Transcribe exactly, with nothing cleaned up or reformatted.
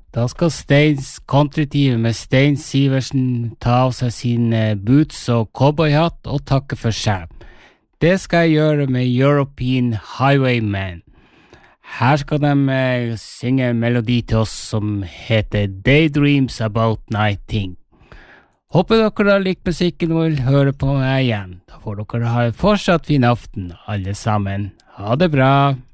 Da skal Steins countryteam med Stein Siversen ta av seg sine boots og cowboyhatt og takke for seg. Det skal jeg gjøre med European Highwayman. Her skal de eh, synge en melodi til oss som heter Daydreams About Nighting. Håper dere har likt musikken og vil høre på meg igjen. Da får dere ha en fortsatt fin aften, alle sammen. Ha det bra!